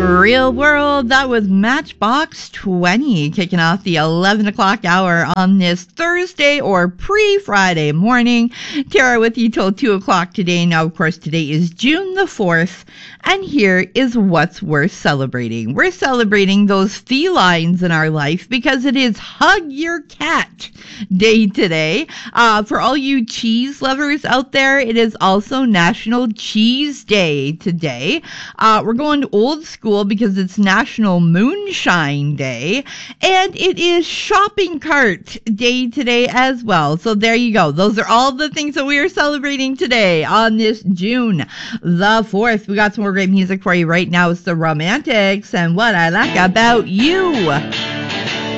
Real World. That was Matchbox 20 kicking off the 11 o'clock hour on this Thursday or pre-Friday morning. Tara with you till 2 o'clock today. Now, of course, today is June the 4th, and here is what's worth celebrating. We're celebrating those felines in our life because it is Hug Your Cat Day today. For all you cheese lovers out there, it is also National Cheese Day today. We're going to old school because it's National Moonshine Day, and it is Shopping Cart Day today as well. So there you go. Those are all the things that we are celebrating today on this June the 4th. We got some more great music for you right now. It's the Romantics and What I Like About You.